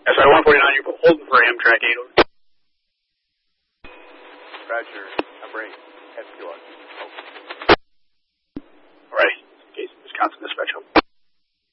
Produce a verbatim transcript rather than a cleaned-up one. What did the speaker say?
S I one forty-nine, you're holding for Amtrak eight. Roger. I'm ready. S Q R. All right. Okay, Wisconsin, this